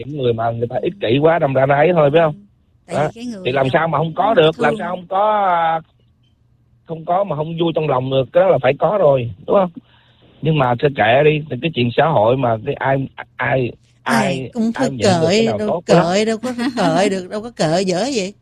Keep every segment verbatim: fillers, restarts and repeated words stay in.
những người mà người ta ích kỷ quá đâm ra ấy thôi, biết không? Tại vì cái người thì làm sao mà không có được, làm sao không có không có mà không vui trong lòng được, cái đó là phải có rồi, đúng không? Nhưng mà cứ kệ đi, thì cái chuyện xã hội mà cái ai ai ai, ai cũng ai thôi cợi, đâu cợi đâu có cợi được, đâu có cợi dở vậy.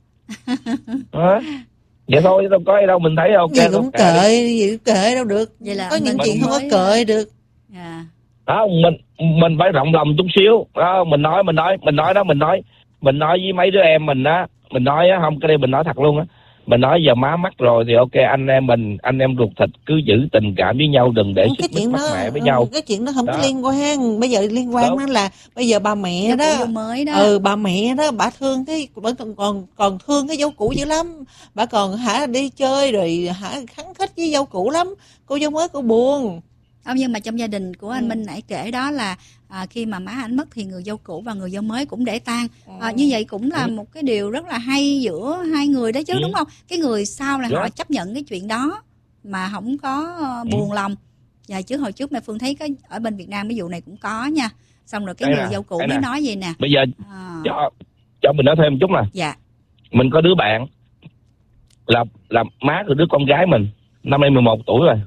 À, vậy thôi, đâu có gì đâu, mình thấy ok. Gì cũng cợi, gì cũng kệ đâu được. Vậy là có những chuyện không có cợi được. À. Đó, mình mình phải rộng lòng chút xíu. Đó, mình nói mình nói mình nói đó mình nói mình nói với mấy đứa em mình á, mình nói á, không cái đây mình nói thật luôn á. Mình nói giờ má mắc rồi thì ok, anh em mình, anh em ruột thịt cứ giữ tình cảm với nhau, đừng để xích mích mắc mẹ với nhau. Cái chuyện đó không đó. có liên quan. Bây giờ liên quan đó là bây giờ bà mẹ đó, mới đó. Ừ, bà mẹ đó, bà thương cái bà còn còn còn thương cái dâu cũ dữ lắm. Bà còn hả đi chơi rồi hả khắng khích với dâu cũ lắm. Cô dâu mới cô buồn. Không, nhưng mà trong gia đình của anh ừ. Minh nãy kể đó là à, khi mà má anh mất thì người dâu cũ và người dâu mới cũng để tang. À, như vậy cũng là ừ. một cái điều rất là hay giữa hai người đó chứ, ừ. đúng không? Cái người sau là yeah. họ chấp nhận cái chuyện đó mà không có uh, buồn ừ. lòng. Dạ, chứ hồi trước mẹ Phương thấy cái ở bên Việt Nam cái vụ này cũng có nha. Xong rồi cái đây người nè, dâu cũ mới nè. nói gì nè. Bây giờ à. cho cho mình nói thêm một chút nè. Dạ. Mình có đứa bạn là là má của đứa con gái mình, năm nay mười một tuổi rồi.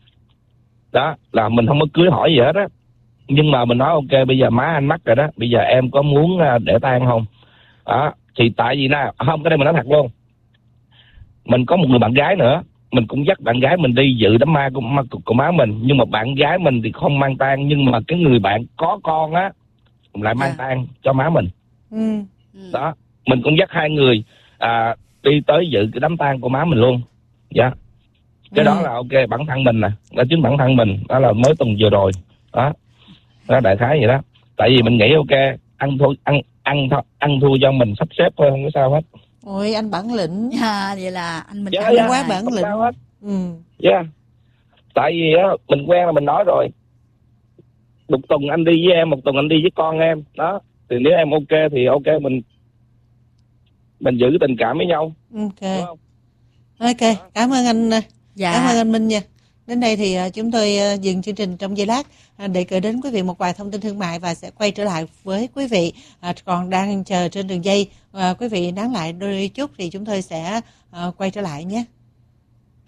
Đó, là mình không có cưới hỏi gì hết á. Nhưng mà mình nói ok, bây giờ má anh mắc rồi đó, bây giờ em có muốn để tang không? Đó, thì tại vì nào, không, cái đây mình nói thật luôn. Mình có một người bạn gái nữa, mình cũng dắt bạn gái mình đi dự đám ma của, của, của má mình. Nhưng mà bạn gái mình thì không mang tang, nhưng mà cái người bạn có con á lại mang tang cho má mình. ừ. Đó, mình cũng dắt hai người à, đi tới dự cái đám tang của má mình luôn. Dạ. Cái ừ. đó là ok, bản thân mình nè, là chính bản thân mình, đó là mới tuần vừa rồi. Đó, đó đại khái vậy đó. Tại vì mình nghĩ ok, ăn thua ăn ăn ăn thua do mình sắp xếp thôi, không có sao hết. Ôi anh bản lĩnh. À, vậy là anh mình yeah, anh yeah, quá bản lĩnh. Ừ. Yeah. Tại vì á mình quen là mình nói rồi. Một tuần anh đi với em, một tuần anh đi với con em. Đó, thì nếu em ok thì ok, mình mình giữ tình cảm với nhau. Ok. Đúng không? Ok, cảm ơn anh. Dạ. Cảm ơn anh Minh nha. Đến đây thì chúng tôi dừng chương trình trong giây lát để gửi đến quý vị một vài thông tin thương mại và sẽ quay trở lại với quý vị còn đang chờ trên đường dây. Quý vị nán lại đôi chút thì chúng tôi sẽ quay trở lại nhé.